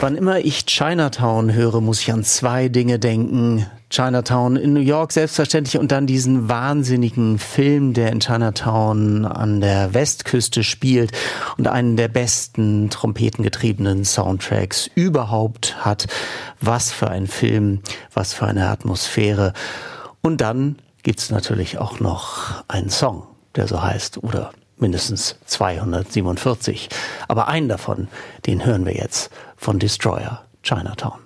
Wann immer ich Chinatown höre, muss ich an zwei Dinge denken. Chinatown in New York selbstverständlich und dann diesen wahnsinnigen Film, der in Chinatown an der Westküste spielt und einen der besten trompetengetriebenen Soundtracks überhaupt hat. Was für ein Film, was für eine Atmosphäre. Und dann gibt's natürlich auch noch einen Song, der so heißt, oder mindestens 247. Aber einen davon, den hören wir jetzt von Destroyer, Chinatown.